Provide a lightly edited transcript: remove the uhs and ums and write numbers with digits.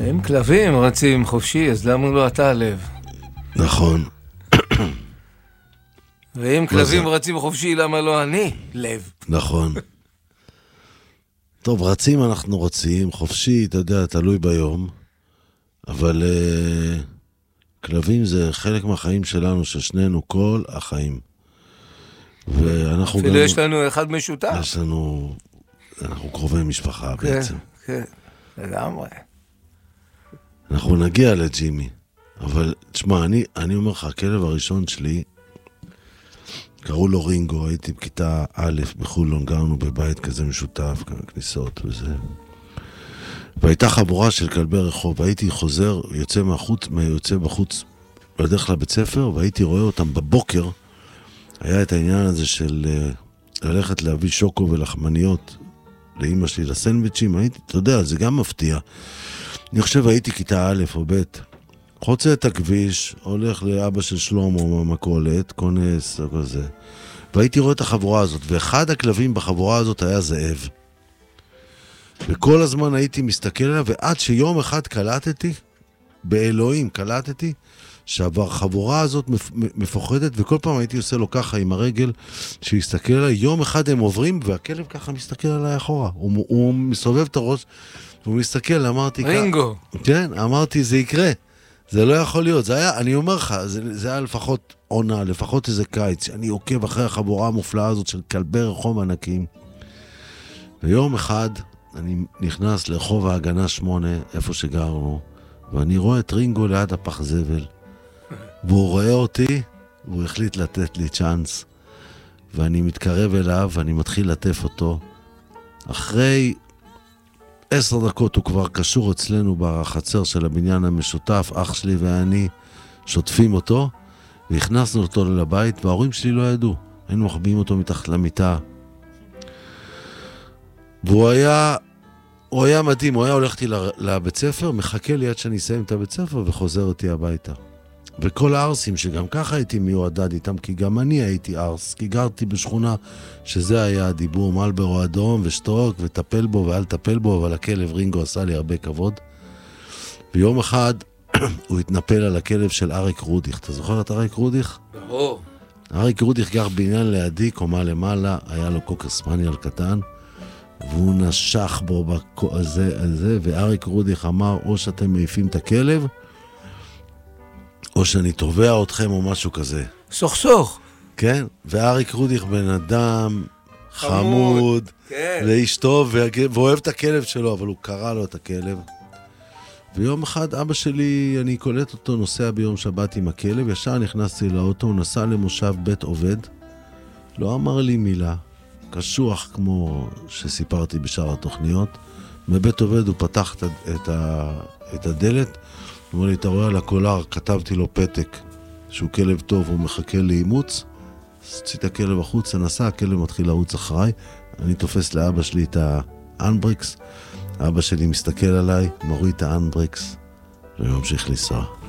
אם כלבים רצים חופשי, אז למה לא אתה לב? נכון. ואם כלבים רצים חופשי, למה לא אני לב? נכון. טוב, רצים אנחנו רוצים, חופשי, אתה יודע, תלוי ביום, אבל כלבים זה חלק מהחיים שלנו, ששנינו כל החיים. ואנחנו אפילו יש לנו אחד משותף. יש לנו, אנחנו קרובי משפחה בעצם. כן, לגמרי. אנחנו נגיע לג'ימי, אבל תשמע, אני אומר לך, הכלב הראשון שלי, קראו לו רינגו, הייתי בכיתה א' בחולון, גרנו בבית כזה משותף, כניסות וזה. והייתה חבורה של כלבי רחוב, הייתי חוזר, יוצא בחוץ בדרך לבית ספר, והייתי רואה אותם בבוקר, היה את העניין הזה של ללכת להביא שוקו ולחמניות לאמא שלי לסנדוויצ'ים, הייתי, אתה יודע, זה גם מפתיע. אני חושב הייתי כיתה א' או ב', חוצה את הכביש, הולך לאבא של שלמה במכולת, כונס או כזה. והייתי רואה את החבורה הזאת, ואחד הכלבים בחבורה הזאת היה זאב. וכל הזמן הייתי מסתכל עליו, ועד שיום אחד קלטתי, באלוהים קלטתי, שהחבורה הזאת מפוחדת, וכל פעם הייתי עושה לו ככה עם הרגל, שיסתכל עליי, יום אחד הם עוברים, והכלב ככה מסתכל עליי אחורה. הוא מסובב את הראש, והוא מסתכל, אמרתי... רינגו. כן, אמרתי, זה יקרה. זה לא יכול להיות, זה היה, אני אומר לך, זה היה לפחות עונה, לפחות איזה קיץ, אני עוקב אחרי החבורה המופלאה הזאת של כלבי רחוב ענקים. ויום אחד אני נכנס לרחוב ההגנה 8, איפה שגרנו, ואני רואה את רינגו ליד הפח זבל, והוא רואה אותי, והוא החליט לתת לי צ'אנס, ואני מתקרב אליו, ואני מתחיל לטף אותו. אחרי 10 דקות הוא כבר קשור אצלנו בחצר של הבניין המשותף, אח שלי ואני שוטפים אותו, והכנסנו אותו לבית, וההורים שלי לא ידעו. היינו מחביאים אותו מתחת למיטה. והוא היה מדהים, הוא היה הולך איתי לבית ספר, מחכה לי עד שאני אסיים את הבית ספר, וחוזר אותי הביתה. וכל הארסים שגם ככה הייתי מיועדד איתם, כי גם אני הייתי ארס, כי גרתי בשכונה שזה היה הדיבור, מלברו אדום ושטוק וטפל בו ואל טפל בו, אבל הכלב רינגו עשה לי הרבה כבוד. ויום אחד הוא התנפל על הכלב של אריק רודיך. אתה זוכר את אריק רודיך? ברור. אריק רודיך גר בעניין לידי, קומה למעלה, היה לו קוקר ספניאל קטן, והוא נשך בו הזה, ואריק רודיך אמר, או שאתם מעיפים את הכלב, או שאני תובע אתכם או משהו כזה. סוך. כן, ואריק רודיך בן אדם חמוד, כן. לאיש טוב, ואוהב את הכלב שלו, אבל הוא קרא לו את הכלב. ויום אחד אבא שלי, אני קולט אותו, נוסע ביום שבת עם הכלב, ישר נכנסתי לאוטו, הוא נסע למושב בית עובד, לא אמר לי מילה, קשוח כמו שסיפרתי בשאר התוכניות. בבית עובד הוא פתח את הדלת, הוא אומר לי, אתה רואה על הקולר, כתבתי לו פתק שהוא כלב טוב, הוא מחכה לאימוץ, הוציא את הכלב החוץ, נסע, הכלב מתחיל לרוץ אחריי, אני תופס לאבא שלי את האנברקס, אבא שלי מסתכל עליי, מוריד את האנברקס, וממשיך לנסוע.